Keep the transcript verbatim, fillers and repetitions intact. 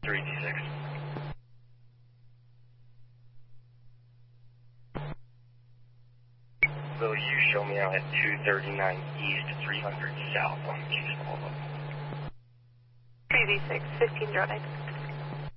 three D six. Will you show me out at two thirty-nine East, three hundred South on Chiefs Boulevard? three D six, fifteen zero nine.